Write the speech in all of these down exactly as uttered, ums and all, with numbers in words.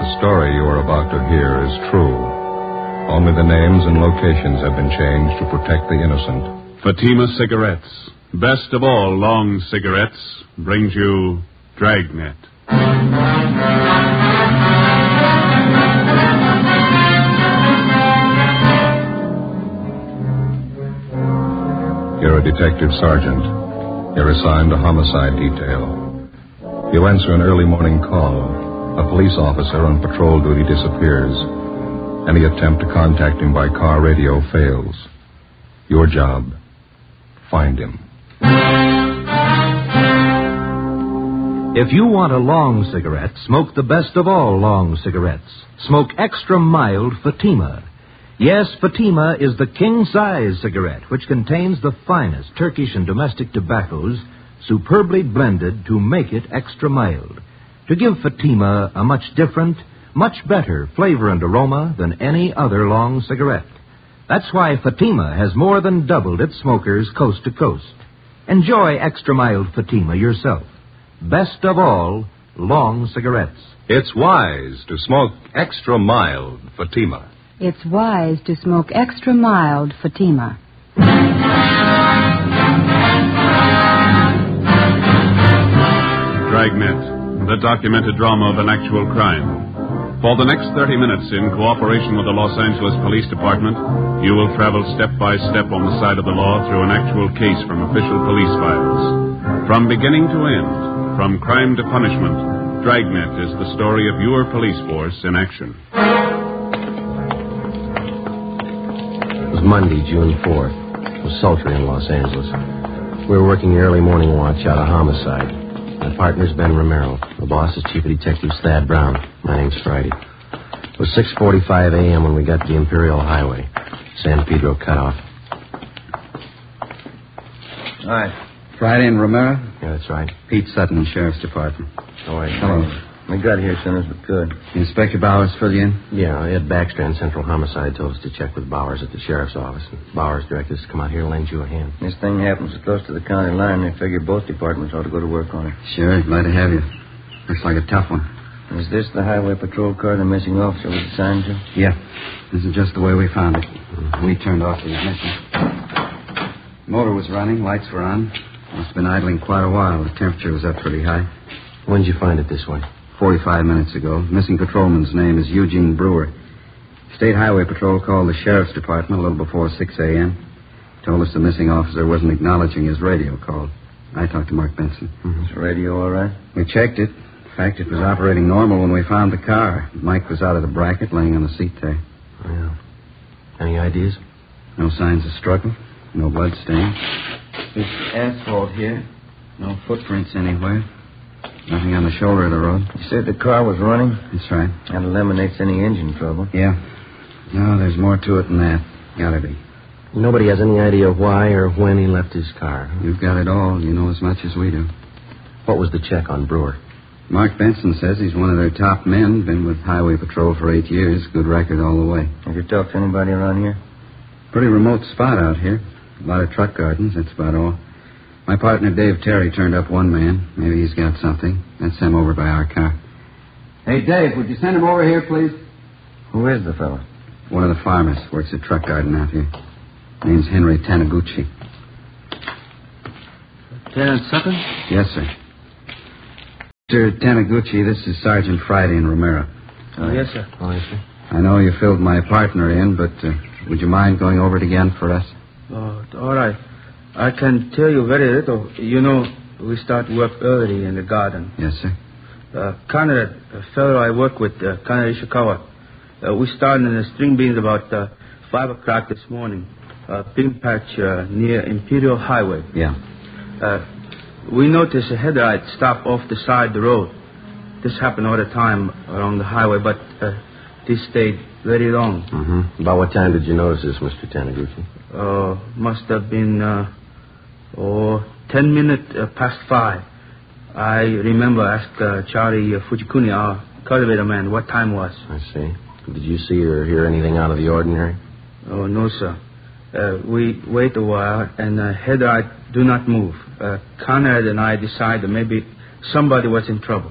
The story you are about to hear is true. Only the names and locations have been changed to protect the innocent. Fatima Cigarettes, best of all long cigarettes, brings you Dragnet. You're a detective sergeant. You're assigned to homicide detail. You answer an early morning call. A police officer on patrol duty disappears. Any attempt to contact him by car radio fails. Your job, find him. If you want a long cigarette, smoke the best of all long cigarettes. Smoke extra mild Fatima. Yes, Fatima is the king-size cigarette, which contains the finest Turkish and domestic tobaccos, superbly blended to make it extra mild, to give Fatima a much different, much better flavor and aroma than any other long cigarette. That's why Fatima has more than doubled its smokers coast to coast. Enjoy extra mild Fatima yourself. Best of all, long cigarettes. It's wise to smoke extra mild Fatima. It's wise to smoke extra mild Fatima. Dragnet, the documented drama of an actual crime. For the next thirty minutes, in cooperation with the Los Angeles Police Department, you will travel step by step on the side of the law through an actual case from official police files. From beginning to end, from crime to punishment, Dragnet is the story of your police force in action. It was Monday, June fourth. It was sultry in Los Angeles. We were working the early morning watch out of homicide. My partner's Ben Romero. The boss is Chief of Detectives Thad Brown. My name's Friday. It was six forty-five a.m. when we got to the Imperial Highway. San Pedro cut off. Hi. Friday and Romero? Yeah, that's right. Pete Sutton, Sheriff's Department. All right. Hello. We got here as soon as we could. Inspector Bowers fill you in? Yeah, Ed Baxter and Central Homicide told us to check with Bowers at the sheriff's office. And Bowers directed us to come out here and lend you a hand. This thing happens so close to the county line, they figure both departments ought to go to work on it. Sure, glad to have you. Looks like a tough one. Is this the highway patrol car the missing officer was assigned to? Yeah. This is just the way we found it. Mm-hmm. We turned off the ignition. Motor was running, lights were on. Must have been idling quite a while. The temperature was up pretty high. When did you find it this way? Forty-five minutes ago. Missing patrolman's name is Eugene Brewer. State Highway Patrol called the Sheriff's Department a little before six a.m. Told us the missing officer wasn't acknowledging his radio call. I talked to Mark Benson. Mm-hmm. Is the radio all right? We checked it. In fact, it was operating normal when we found the car. Mike was out of the bracket, laying on the seat there. Yeah. Any ideas? No signs of struggle. No blood stain. It's asphalt here. No footprints anywhere. Nothing on the shoulder of the road. You said the car was running? That's right. That eliminates any engine trouble. Yeah. No, there's more to it than that. Gotta be. Nobody has any idea why or when he left his car. Huh? You've got it all. You know as much as we do. What was the check on Brewer? Mark Benson says he's one of their top men. Been with Highway Patrol for eight years. Good record all the way. Have you talked to anybody around here? Pretty remote spot out here. A lot of truck gardens. That's about all. My partner, Dave Terry, turned up one man. Maybe he's got something. That's him over by our car. Hey, Dave, would you send him over here, please? Who is the fellow? One of the farmers. Works at truck garden out here. Name's Henry Taniguchi. Lieutenant Sutton? Yes, sir. Mister Taniguchi, this is Sergeant Friday in Romero. Oh, yes, sir. Oh, yes, sir. I know you filled my partner in, but uh, would you mind going over it again for us? Oh, all right. I can tell you very little. You know, we start work early in the garden. Yes, sir. Uh, Conrad, a fellow I work with, uh, Conrad Ishikawa, uh, we started in the string beans about uh, five o'clock this morning. Uh, bean patch uh, near Imperial Highway. Yeah. Uh, we noticed a headlight stop off the side of the road. This happened all the time along the highway, but uh, this stayed very long. Mm-hmm. About what time did you notice this, Mister Taniguchi? Uh, must have been... Uh, Oh, ten minutes uh, past five. I remember asked uh, Charlie uh, Fujikuni, our cultivator man, what time was. I see. Did you see or hear anything out of the ordinary? Oh, no, sir. Uh, we wait a while, and uh, headlight do not move. Uh, Conrad and I decided maybe somebody was in trouble.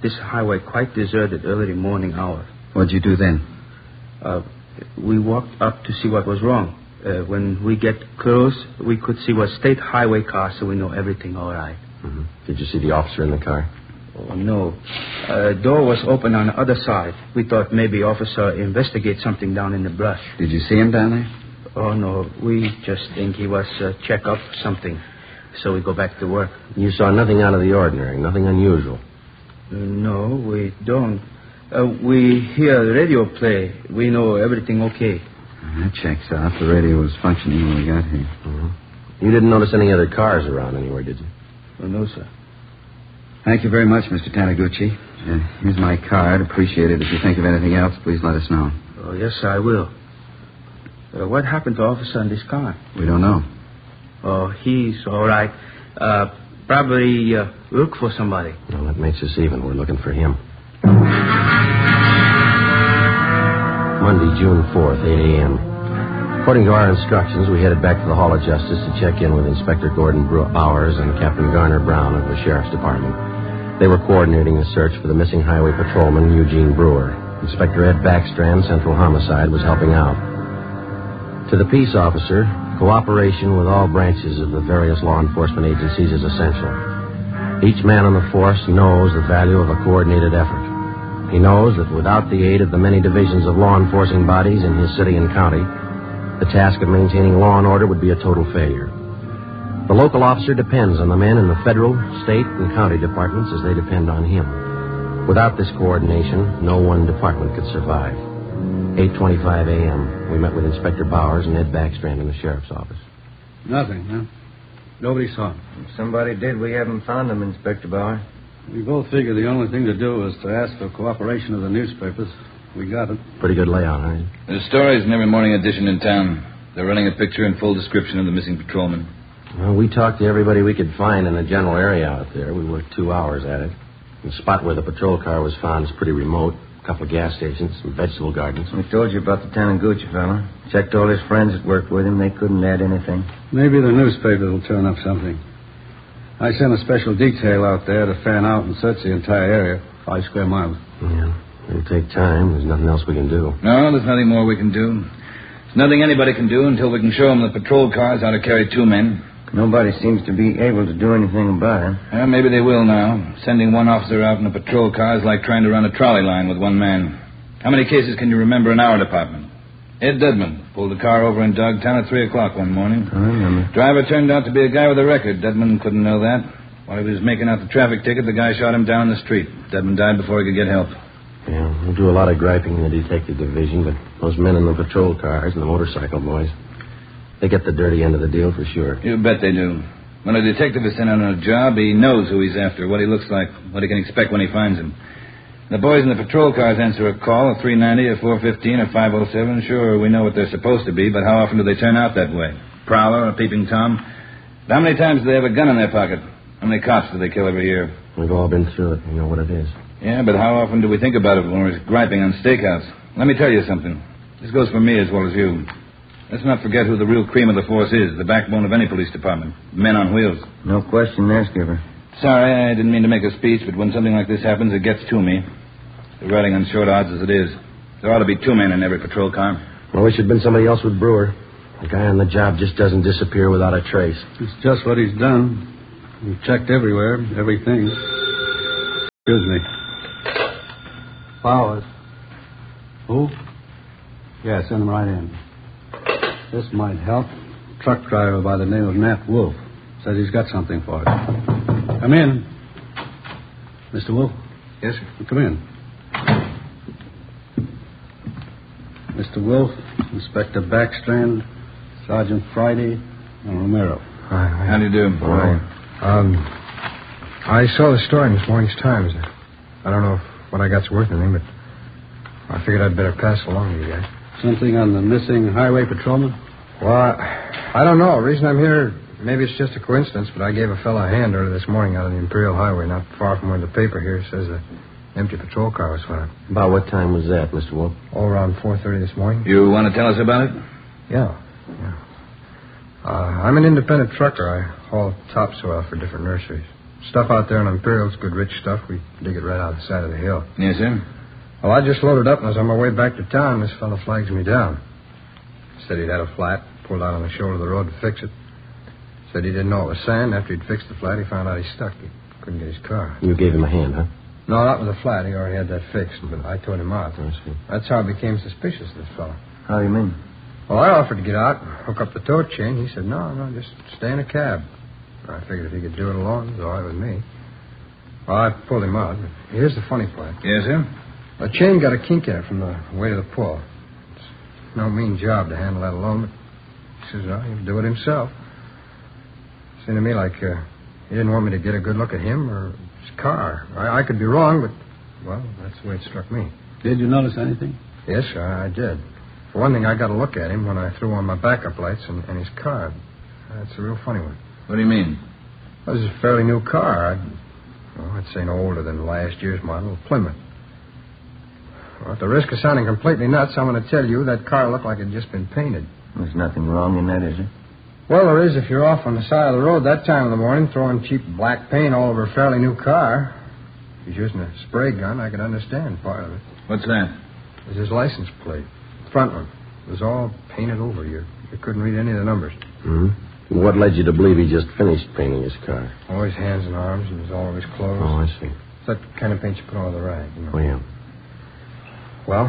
this highway quite deserted early morning hour. What'd you do then? Uh, we walked up to see what was wrong. Uh, when we get close, we could see was state highway car, so we know everything all right. Mm-hmm. Did you see the officer in the car? Oh, no. Uh, door was open on the other side. We thought maybe officer investigate something down in the brush. Did you see him down there? Oh, no. We just think he was uh, check up something. So we go back to work. You saw nothing out of the ordinary, nothing unusual? Uh, no, we don't. Uh, we hear the radio play. We know everything okay. That checks out. The radio was functioning when we got here. Mm-hmm. You didn't notice any other cars around anywhere, did you? Oh, no, sir. Thank you very much, Mister Taniguchi. Uh, here's my card. Appreciate it. If you think of anything else, please let us know. Oh, yes, I will. Uh, what happened to officer in this car? We don't know. Oh, he's all right. Uh, probably uh, look for somebody. Well, that makes us even. We're looking for him. Monday, June fourth, eight a.m. According to our instructions, we headed back to the Hall of Justice to check in with Inspector Gordon Bowers and Captain Garner Brown of the Sheriff's Department. They were coordinating the search for the missing highway patrolman, Eugene Brewer. Inspector Ed Backstrand, Central Homicide, was helping out. To the peace officer, cooperation with all branches of the various law enforcement agencies is essential. Each man on the force knows the value of a coordinated effort. He knows that without the aid of the many divisions of law enforcing bodies in his city and county, the task of maintaining law and order would be a total failure. The local officer depends on the men in the federal, state, and county departments as they depend on him. Without this coordination, no one department could survive. eight twenty-five a.m., we met with Inspector Bowers and Ed Backstrand in the sheriff's office. Nothing, huh? Nobody saw him. If somebody did, we haven't found him, Inspector Bauer. We both figured the only thing to do was to ask for cooperation of the newspapers. We got it. Pretty good layout, huh? There's stories in every morning edition in town. They're running a picture and full description of the missing patrolman. Well, we talked to everybody we could find in the general area out there. We worked two hours at it. The spot where the patrol car was found is pretty remote. A couple of gas stations, some vegetable gardens. We told you about the Taniguchi fella. Checked all his friends that worked with him. They couldn't add anything. Maybe the newspapers will turn up something. I sent a special detail out there to fan out and search the entire area, five square miles. Yeah, it'll take time. There's nothing else we can do. No, there's nothing more we can do. There's nothing anybody can do until we can show them the patrol cars how to carry two men. Nobody seems to be able to do anything about it. Well, maybe they will now. Sending one officer out in a patrol car is like trying to run a trolley line with one man. How many cases can you remember in our department? Ed Dedman pulled a car over in Dogtown at three o'clock one morning. I remember. Driver turned out to be a guy with a record. Dedman couldn't know that. While he was making out the traffic ticket, the guy shot him down in the street. Dedman died before he could get help. Yeah, we'll do a lot of griping in the detective division, but those men in the patrol cars and the motorcycle boys, they get the dirty end of the deal for sure. You bet they do. When a detective is sent on a job, he knows who he's after, what he looks like, what he can expect when he finds him. The boys in the patrol cars answer a call, a three ninety, a four fifteen, a five oh seven. Sure, we know what they're supposed to be, but how often do they turn out that way? Prowler, a peeping Tom? How many times do they have a gun in their pocket? How many cops do they kill every year? We've all been through it. We know what it is. Yeah, but how often do we think about it when we're griping on Steakhouse? Let me tell you something. This goes for me as well as you. Let's not forget who the real cream of the force is, the backbone of any police department. Men on wheels. No question there, Skipper. Sorry, I didn't mean to make a speech, but when something like this happens, it gets to me. The riding on short odds as it is. There ought to be two men in every patrol car. I wish it'd been somebody else with Brewer. The guy on the job just doesn't disappear without a trace. It's just what he's done. We've checked everywhere, everything. Excuse me. Powers. Who? Yeah, send him right in. This might help. Truck driver by the name of Nat Wolf says he's got something for us. Come in. Mister Wolf? Yes, sir. Come in. Mister Wolf, Inspector Backstrand, Sergeant Friday, and Romero. Hi, hi. How do you do? Hi. Um, I saw the story in this morning's Times. I don't know if what I got's worth anything, but I figured I'd better pass it along to you guys. Something on the missing highway patrolman? Well, I, I don't know. The reason I'm here, maybe it's just a coincidence, but I gave a fellow a hand earlier this morning out on the Imperial Highway, not far from where the paper here says the empty patrol car was found. About what time was that, Mister Wolf? Oh, around four thirty this morning. You want to tell us about it? Yeah, yeah. Uh, I'm an independent trucker. I haul topsoil for different nurseries. Stuff out there in Imperial's good rich stuff. We dig it right out the side of the hill. Yes, sir. Well, I just loaded up and was on my way back to town. This fellow flags me down. Said he'd had a flat, pulled out on the shoulder of the road to fix it. Said he didn't know it was sand. After he'd fixed the flat, he found out he stuck. He couldn't get his car. You gave him a hand, huh? No, that was a flat. He already had that fixed, but I towed him out. I see. That's how I became suspicious of this fellow. How do you mean? Well, I offered to get out and hook up the tow chain. He said, no, no, just stay in a cab. I figured if he could do it alone, it was all right with me. Well, I pulled him out. But here's the funny part. Yes, sir? The chain got a kink in it from the weight of the pull. It's no mean job to handle that alone, but he says, well, he'll do it himself. Seemed to me like uh, he didn't want me to get a good look at him or his car. I, I could be wrong, but, well, that's the way it struck me. Did you notice anything? Yes, I, I did. For one thing, I got a look at him when I threw on my backup lights and, and his car. That's a real funny one. What do you mean? Well, this is a fairly new car. I'd, well, I'd say no older than last year's model, Plymouth. Well, at the risk of sounding completely nuts, I'm going to tell you that car looked like it had just been painted. There's nothing wrong in that, is there? Well, there is if you're off on the side of the road that time of the morning throwing cheap black paint all over a fairly new car. If he's using a spray gun, I could understand part of it. What's that? It was his license plate. The front one. It was all painted over. You, you couldn't read any of the numbers. Mm-hmm. What led you to believe he just finished painting his car? All his hands and arms and all of his clothes. Oh, I see. It's that kind of paint you put on the rag, you know. Oh, yeah. Well,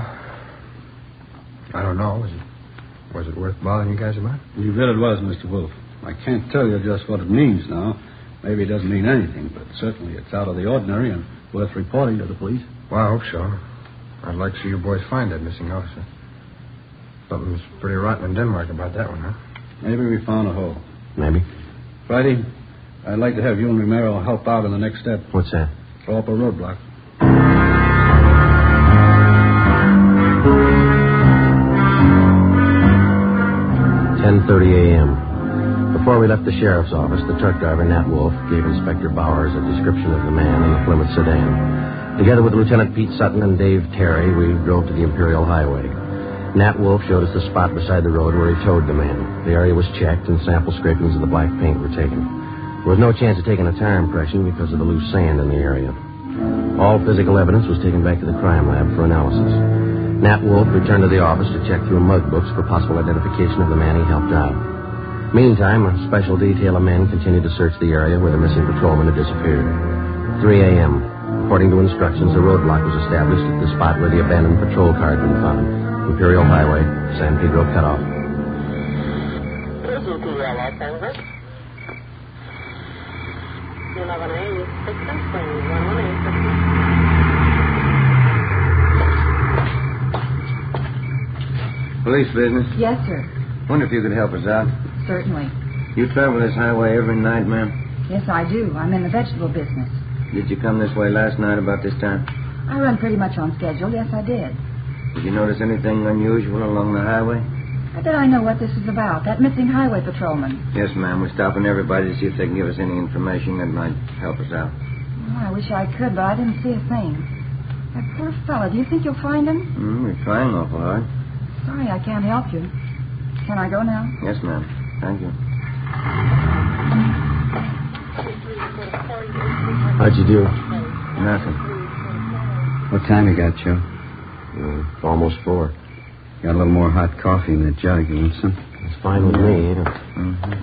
I don't know. Was it, was it worth bothering you guys about? You bet it was, Mister Wolf. I can't tell you just what it means now. Maybe it doesn't mean anything, but certainly it's out of the ordinary and worth reporting to the police. Well, I hope so. I'd like to see you boys find that missing officer. Something's pretty rotten in Denmark about that one, huh? Maybe we found a hole. Maybe. Friday, I'd like to have you and Romero help out in the next step. What's that? Throw up a roadblock. ten thirty a.m. Before we left the sheriff's office, the truck driver, Nat Wolf, gave Inspector Bowers a description of the man in the Plymouth sedan. Together with Lieutenant Pete Sutton and Dave Terry, we drove to the Imperial Highway. Nat Wolf showed us the spot beside the road where he towed the man. The area was checked, and sample scrapings of the black paint were taken. There was no chance of taking a tire impression because of the loose sand in the area. All physical evidence was taken back to the crime lab for analysis. Nat Wolf returned to the office to check through mug books for possible identification of the man he helped out. Meantime, a special detail of men continued to search the area where the missing patrolman had disappeared. three a.m. According to instructions, a roadblock was established at the spot where the abandoned patrol car had been found. Imperial Highway, San Pedro cutoff. Police business. Yes, sir. Wonder if you could help us out. Certainly. You travel this highway every night, ma'am? Yes, I do. I'm in the vegetable business. Did you come this way last night about this time? I run pretty much on schedule. Yes, I did. Did you notice anything unusual along the highway? I bet I know what this is about. That missing highway patrolman. Yes, ma'am. We're stopping everybody to see if they can give us any information that might help us out. Oh, I wish I could, but I didn't see a thing. That poor fella. Do you think you'll find him? Mm, we're trying awful hard. Sorry, I can't help you. Can I go now? Yes, ma'am. Thank you. How'd you do? Nothing. What time you got, Joe? Uh, almost four. Got a little more hot coffee in that jug. You want some? It's fine with me. You know. Mm-hmm.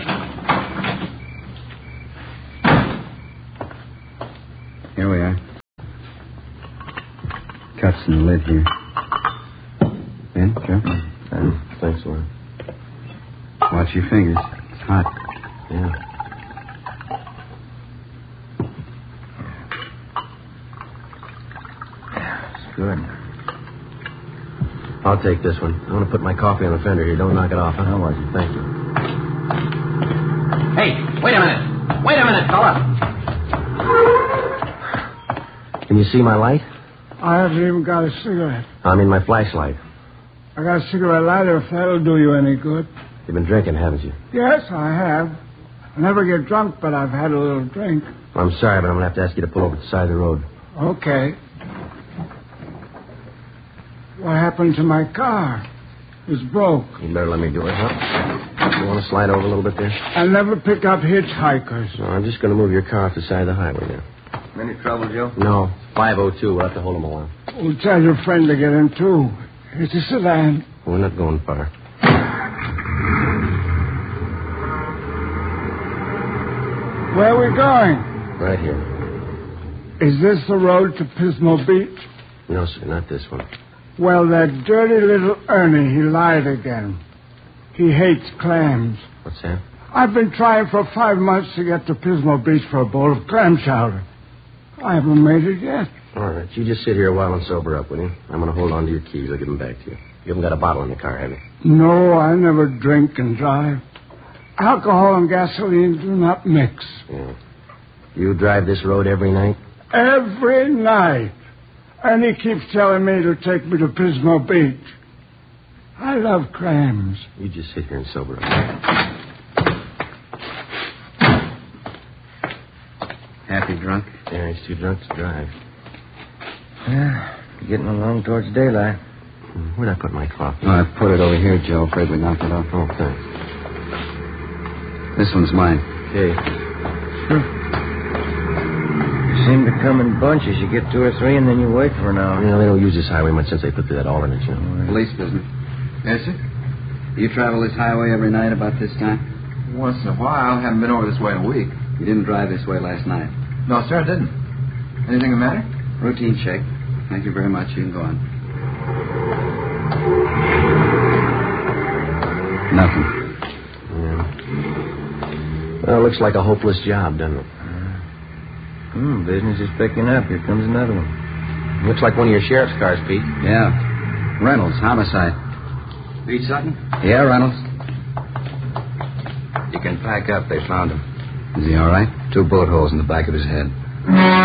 Here we are. Cuts in the lid here. In, Joe? Mm, thanks, Warren. Watch your fingers. It's hot. Yeah. It's good. I'll take this one. I want to put my coffee on the fender here. Don't knock it off. Huh? How was it? Thank you. Hey, wait a minute. Wait a minute, fella. Can you see my light? I haven't even got a cigarette. I mean my flashlight. I got a cigarette lighter if that'll do you any good. You've been drinking, haven't you? Yes, I have. I never get drunk, but I've had a little drink. I'm sorry, but I'm going to have to ask you to pull over to the side of the road. Okay. What happened to my car? It's broke. You better let me do it, huh? You want to slide over a little bit there? I never pick up hitchhikers. No, I'm just going to move your car off the side of the highway now. Any trouble, Joe? No, five oh two. We'll have to hold him a while. Well, tell your friend to get in, too. It's a sedan. We're not going far. Where are we going? Right here. Is this the road to Pismo Beach? No, sir, not this one. Well, that dirty little Ernie, he lied again. He hates clams. What's that? I've been trying for five months to get to Pismo Beach for a bowl of clam chowder. I haven't made it yet. All right, you just sit here a while and sober up, will you? I'm going to hold on to your keys. I'll give them back to you. You haven't got a bottle in the car, have you? No, I never drink and drive. Alcohol and gasoline do not mix. Yeah. You drive this road every night? Every night. And he keeps telling me to take me to Pismo Beach. I love clams. You just sit here and sober up. Happy drunk? Yeah, he's too drunk to drive. Yeah, getting along towards daylight. Where'd I put my coffee? Oh, I put it over here, Joe. Afraid we knocked it off. Oh, thanks. This one's mine. Okay. You seem to come in bunches. You get two or three, and then you wait for an hour. You know, they don't use this highway much since they put that alternate, you know. Police business. Yes, sir? You travel this highway every night about this time? Once in a while. Haven't been over this way in a week. You didn't drive this way last night? No, sir, I didn't. Anything the matter? Routine check. Thank you very much. You can go on. Nothing. Yeah. Well, it looks like a hopeless job, doesn't it? Hmm, business is picking up. Here comes another one. Looks like one of your sheriff's cars, Pete. Yeah. Reynolds, homicide. Pete Sutton? Yeah, Reynolds. You can pack up. They found him. Is he all right? Two bullet holes in the back of his head.